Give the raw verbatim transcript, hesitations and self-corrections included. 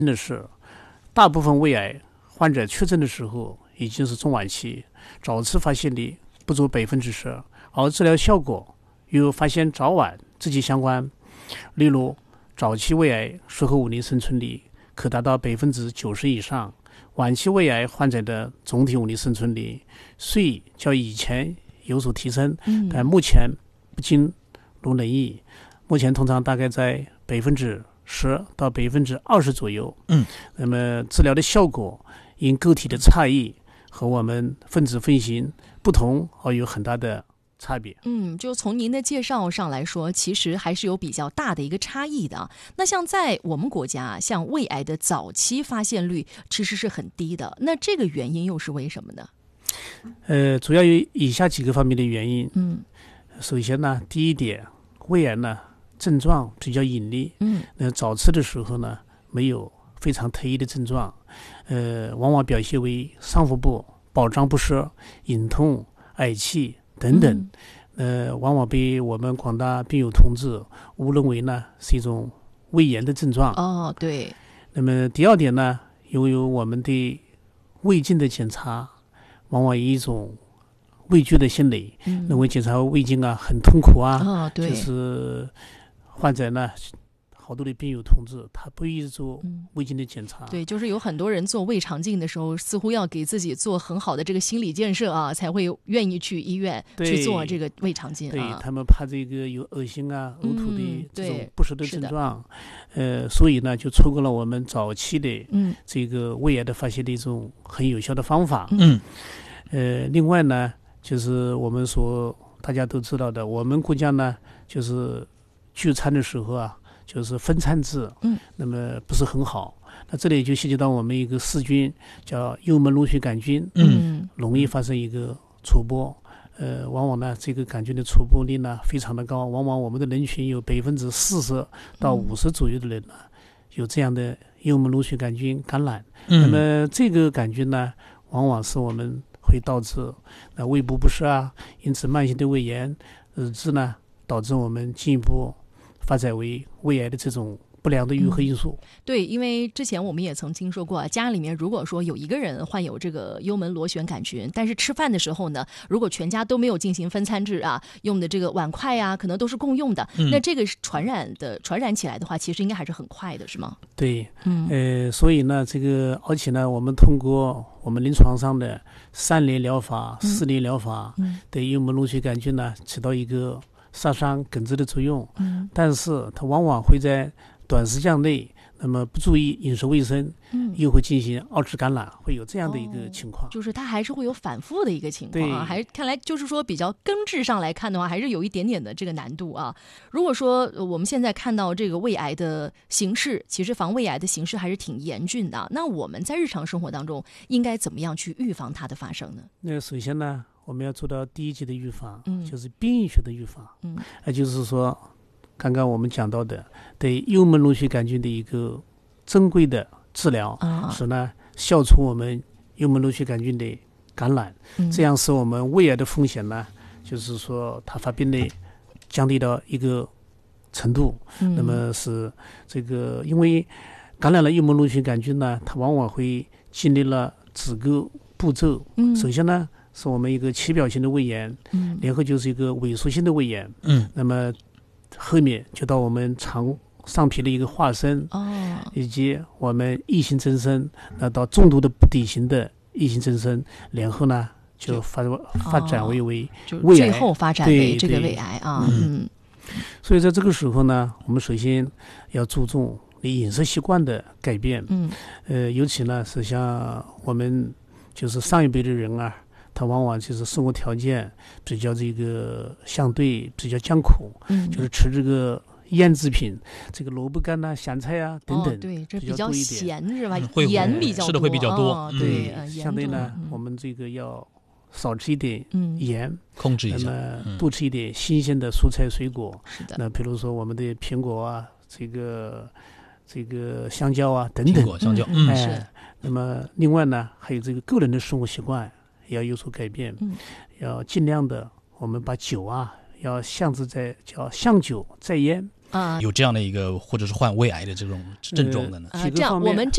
的是，大部分胃癌患者确诊的时候已经是中晚期，早期发现率不足百分之十，而治疗效果与发现早晚直接相关。例如，早期胃癌术后五年生存率可达到百分之九十以上，晚期胃癌患者的总体五年生存率虽较以前有所提升， 嗯、 但目前不尽如人意。目前通常大概在百分之十到百分之二十左右。 嗯， 那么治疗的效果因个体的差异和我们分子分型不同而有很大的差别。 嗯，就从您的介绍上来说，其实还是有比较大的一个差异的。那像在我们国家，像胃癌的早期发现率其实是很低的，那这个原因又是为什么呢？ 呃，主要有以下几个方面的原因。 嗯， 首先呢，第一点，胃癌呢症状比较隐匿。 嗯， 那早期的时候呢，没有非常特异的症状，呃，往往表现为上腹部饱胀不适、隐痛、嗳气等等， 嗯、 呃，往往被我们广大病友同志误认为呢是一种胃炎的症状。 哦，对。 那么第二点呢，由于我们对胃镜的检查，往往以一种畏惧的心理， 嗯、 认为检查胃镜啊很痛苦啊， 哦，对， 就是患者呢。好多的病友同志，他不愿意做胃镜的检查、 嗯。对，就是有很多人做胃肠镜的时候，似乎要给自己做很好的这个心理建设啊，才会愿意去医院去做这个胃肠镜、啊。 对，他们怕这个有恶心啊、呕吐的这种不适的症状， 嗯、 呃，所以呢，就错过了我们早期的嗯这个胃癌的发现的一种很有效的方法。 嗯， 呃，另外呢，就是我们所大家都知道的，我们国家呢，就是聚餐的时候啊。就是分餐制， 嗯， 那么不是很好。那这里就涉及到我们一个细菌，叫幽门螺旋杆菌， 嗯， 容易发生一个传播。呃，往往呢，这个杆菌的传播率呢非常的高，往往我们的人群有百分之四十到五十左右的人呢、嗯、有这样的幽门螺旋杆菌感染。 嗯， 那么这个杆菌呢，往往是我们会导致那胃部不适啊，因此慢性的胃炎，日致呢导致我们进一步发展为胃癌的这种不良的预后因素、 嗯、对，因为之前我们也曾听说过，家里面如果说有一个人患有这个幽门螺旋杆菌，但是吃饭的时候呢，如果全家都没有进行分餐制啊，用的这个碗筷啊可能都是共用的、嗯、那这个传染的传染起来的话，其实应该还是很快的，是吗？ 对， 嗯， 呃，所以呢，这个而且呢，我们通过我们临床上的三联疗法、 嗯、 四联疗法， 嗯， 对幽门螺旋杆菌呢起到一个杀伤根治的作用， 嗯， 但是它往往会在短时间内，那么不注意饮食卫生， 嗯， 又会进行二次感染，会有这样的一个情况、 哦、就是它还是会有反复的一个情况啊，还看来就是说比较根治上来看的话，还是有一点点的这个难度啊。如果说我们现在看到这个胃癌的形势，其实防胃癌的形势还是挺严峻的，那我们在日常生活当中应该怎么样去预防它的发生呢？ 那首先呢，我们要做到第一级的预防， 嗯， 就是病因学的预防， 嗯， 也就是说刚刚我们讲到的对幽门螺旋杆菌的一个正规的治疗， 啊、 是呢消除我们幽门螺旋杆菌的感染、嗯、这样使我们胃癌的风险呢，就是说它发病的降低到一个程度、嗯、那么是这个因为感染了幽门螺旋杆菌呢，它往往会经历了几个步骤、嗯、首先呢是我们一个期表性的胃炎，嗯，然后就是一个萎缩性的胃炎，嗯，那么后面就到我们肠上皮的一个化生， 哦， 以及我们异型增生，那到重度的不典型的异型增生，然后呢就发发展为为胃癌， 最后发展为这个胃癌啊，嗯。 所以在这个时候呢，我们首先要注重你饮食习惯的改变， 嗯， 呃，尤其呢是像我们就是上一辈的人啊。他往往就是生活条件比较这个相对比较艰苦，嗯，就是吃这个腌制品，这个萝卜干啊、咸菜啊等等， 哦、对，这比较咸是吧？ 会盐比较多， 吃的会比较多， 哦、对、 嗯，相对呢、嗯，我们这个要少吃一点盐， 嗯、控制一下， 那么多吃一点新鲜的蔬菜水果。 是的， 那比如说我们的苹果啊，这个这个香蕉啊等等， 苹果、香蕉， 嗯，哎、是。那么另外呢，还有这个个人的生活习惯要有所改变， 嗯， 要尽量的，我们把酒啊，要向之在叫向酒在烟啊， 有这样的一个或者是患胃癌的这种症状的呢？ 呃、这样我们。